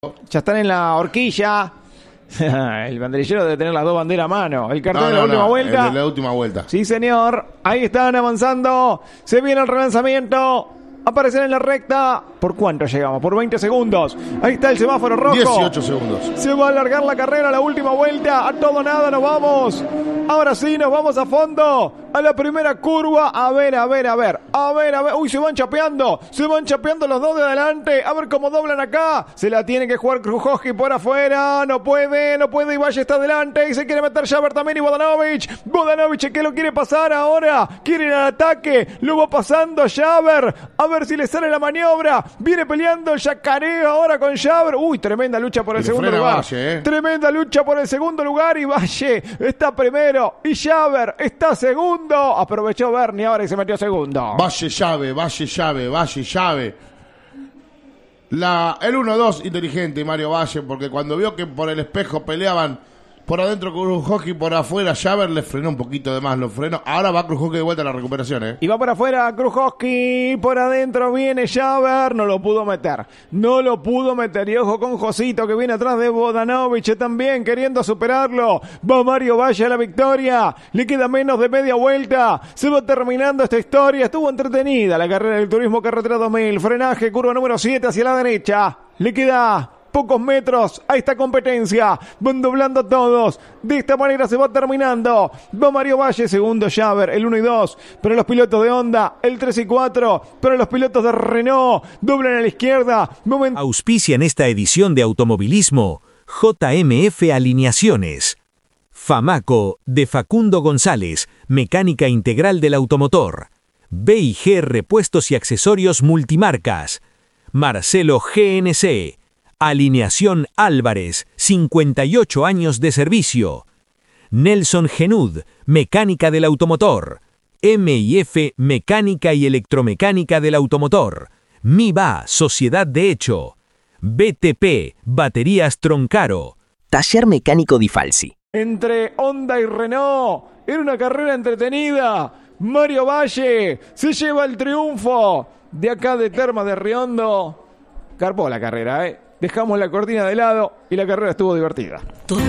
Ya están en la horquilla. El banderillero debe tener las dos banderas a mano. El cartel de la última vuelta. El de la última vuelta. Sí, señor. Ahí están avanzando. Se viene el relanzamiento. Aparecer en la recta. ¿Por cuánto llegamos? Por 20 segundos. Ahí está el semáforo rojo. 18 segundos. Se va a alargar la carrera, la última vuelta. A todo nada nos vamos. Ahora sí, nos vamos a fondo. A la primera curva. A ver. Uy, se van chapeando. Se van chapeando los dos de adelante. A ver cómo doblan acá. Se la tiene que jugar Krujowski por afuera. No puede. Y Valle está adelante. Y se quiere meter Jaber también y Vodanovic. Vodanovic que lo quiere pasar ahora. Quiere ir al ataque. Lo va pasando Jaber. A ver si le sale la maniobra. Viene peleando el Yacaré ahora con Jaber. Uy, tremenda lucha por el segundo lugar. Valle, Tremenda lucha por el segundo lugar. Y Valle está primero. Y Jaber está segundo. Aprovechó Berni ahora y se metió segundo. Valle llave. El 1-2 inteligente Mario Valle, porque cuando vio que por el espejo peleaban por adentro Krujowski, por afuera Jaber le frenó un poquito de más, lo frenó. Ahora va Krujowski de vuelta a la recuperación, Y va por afuera Krujowski, por adentro viene Jaber, no lo pudo meter. Y ojo con Josito que viene atrás de Vodanovic también queriendo superarlo. Va Mario Valle a la victoria, le queda menos de media vuelta, se va terminando esta historia. Estuvo entretenida la carrera del Turismo Carretera 2000, frenaje, curva número 7 hacia la derecha, le queda pocos metros a esta competencia. Van doblando todos. De esta manera se va terminando. Va Mario Valle, segundo Jaber, el 1 y 2. Para los pilotos de Honda, el 3 y 4. Para los pilotos de Renault, doblan a la izquierda. Auspicia en esta edición de Automovilismo JMF Alineaciones. Famaco, de Facundo González, mecánica integral del automotor. B&G Repuestos y Accesorios Multimarcas. Marcelo GNC. Alineación Álvarez, 58 años de servicio. Nelson Genud, mecánica del automotor. M&F, mecánica y electromecánica del automotor. MIBA, sociedad de hecho. BTP, baterías Troncaro. Taller mecánico Di Falsi. Entre Honda y Renault, era una carrera entretenida. Mario Valle se lleva el triunfo de acá de Termas de Riondo. Carpó la carrera, Dejamos la cortina de lado y la carrera estuvo divertida.